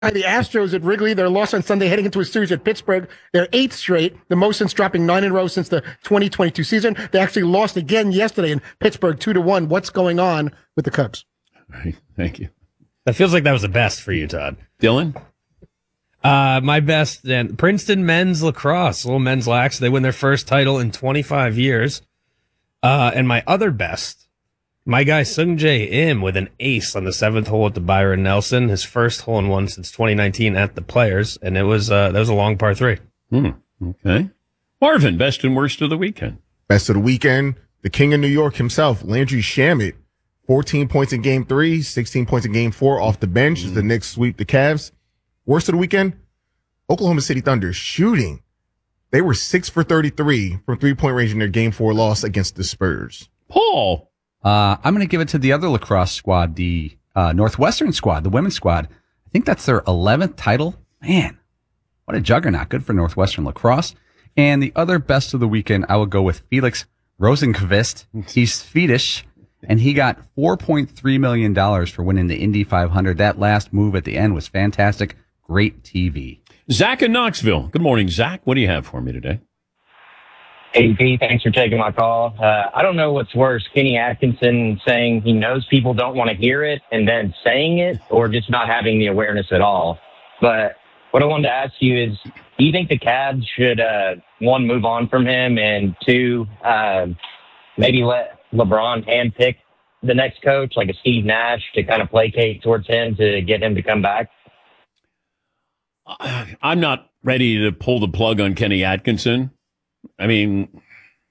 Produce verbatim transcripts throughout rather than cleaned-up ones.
the Astros at Wrigley. Their loss on Sunday heading into a series at Pittsburgh. Their eighth straight, the most since dropping nine in a row since the twenty twenty-two season. They actually lost again yesterday in Pittsburgh, two to one. What's going on with the Cubs? Right. Thank you. That feels like that was the best for you, Todd. Dylan? Uh, my best, and Princeton men's lacrosse, little men's lax. They win their first title in twenty-five years. Uh, and my other best, my guy Sung Jae Im with an ace on the seventh hole at the Byron Nelson, his first hole in one since twenty nineteen at the Players, and it was uh, that was a long par three. Hmm. Okay, Marvin, best and worst of the weekend. Best of the weekend, the king of New York himself, Landry Shamet, fourteen points in game three, sixteen points in game four off the bench as the Knicks sweep the Cavs. Worst of the weekend, Oklahoma City Thunder shooting. They were six for thirty-three from three-point range in their game four loss against the Spurs. Paul. Uh, I'm going to give it to the other lacrosse squad, the uh, Northwestern squad, the women's squad. I think that's their eleventh title. Man, what a juggernaut. Good for Northwestern lacrosse. And the other best of the weekend, I will go with Felix Rosenqvist. He's Swedish, and he got four point three million dollars for winning the Indy five hundred. That last move at the end was fantastic. Great T V. Zach in Knoxville. Good morning, Zach. What do you have for me today? Hey, Pete, thanks for taking my call. Uh, I don't know what's worse, Kenny Atkinson saying he knows people don't want to hear it and then saying it, or just not having the awareness at all. But what I wanted to ask you is, do you think the Cavs should, uh, one, move on from him, and two, uh, maybe let LeBron handpick the next coach, like a Steve Nash, to kind of placate towards him to get him to come back? I'm not ready to pull the plug on Kenny Atkinson. I mean,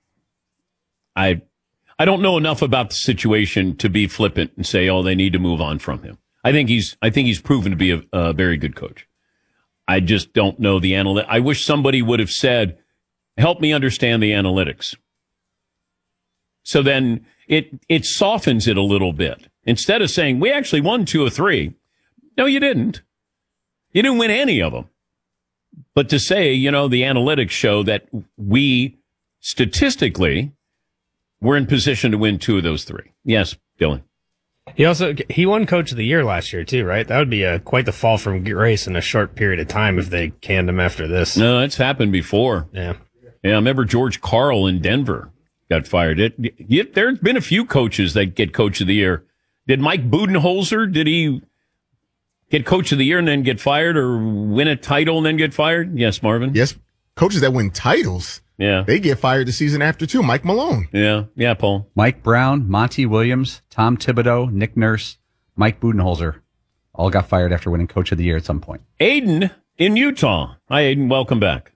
I I don't know enough about the situation to be flippant and say, oh, they need to move on from him. I think he's I think he's proven to be a, a very good coach. I just don't know the analytics. I wish somebody would have said, help me understand the analytics. So then it it softens it a little bit. Instead of saying, we actually won two or three. No, you didn't. You didn't win any of them. But to say, you know, the analytics show that we statistically were in position to win two of those three. Yes, Dylan. He also he won Coach of the Year last year too, right? That would be a quite the fall from grace in a short period of time if they canned him after this. No, it's happened before. Yeah, yeah. I remember George Karl in Denver got fired. It, it there's been a few coaches that get Coach of the Year. Did Mike Budenholzer? Did he get Coach of the Year and then get fired, or win a title and then get fired? Yes, Marvin? Yes, coaches that win titles, yeah, they get fired the season after, too. Mike Malone. Yeah, yeah, Paul. Mike Brown, Monty Williams, Tom Thibodeau, Nick Nurse, Mike Budenholzer all got fired after winning Coach of the Year at some point. Aiden in Utah. Hi, Aiden. Welcome back.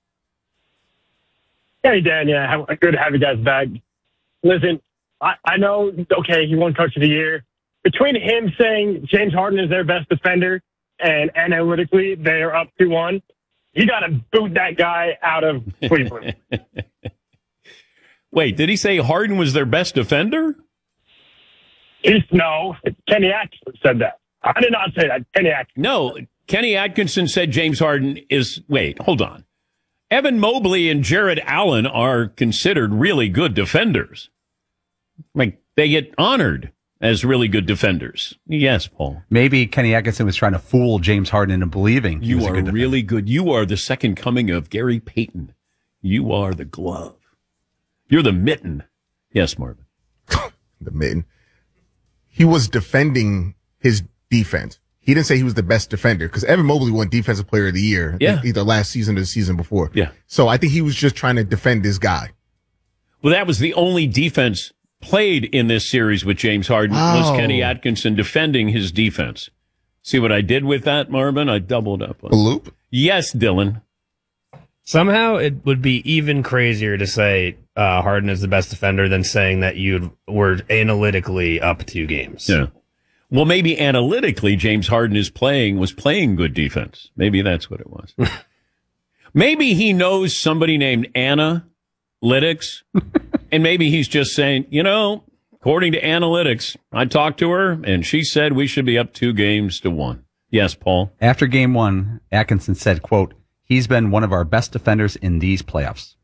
Hey, Dan. Yeah, good to have you guys back. Listen, I, I know, okay, he won Coach of the Year. Between him saying James Harden is their best defender and analytically they are up two one, you got to boot that guy out of Cleveland. Wait, did he say Harden was their best defender? He's, no, Kenny Atkinson said that. I did not say that. Kenny Atkinson. No, Kenny Atkinson said James Harden is, wait, hold on. Evan Mobley and Jared Allen are considered really good defenders. Like, they get honored as really good defenders. Yes, Paul. Maybe Kenny Atkinson was trying to fool James Harden into believing he you was a are good really good. You are the second coming of Gary Payton. You are the glove. You're the mitten. Yes, Marvin. The mitten. He was defending his defense. He didn't say he was the best defender, because Evan Mobley won Defensive Player of the Year, yeah, either last season or the season before. Yeah. So I think he was just trying to defend this guy. Well, that was the only defense played in this series with James Harden. Wow. Was Kenny Atkinson defending his defense. See what I did with that, Marvin? I doubled up. A loop? Yes, Dylan. Somehow it would be even crazier to say uh, Harden is the best defender than saying that you were analytically up two games. Yeah. Well, maybe analytically, James Harden is playing was playing good defense. Maybe that's what it was. Maybe he knows somebody named Anna Lytics, and maybe he's just saying, you know, according to analytics, I talked to her, and she said we should be up two games to one. Yes, Paul. After game one, Atkinson said, quote, he's been one of our best defenders in these playoffs.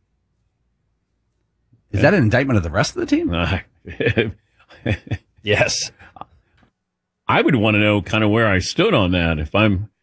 Is yeah. that an indictment of the rest of the team? Uh, yes. I would want to know kind of where I stood on that. If I'm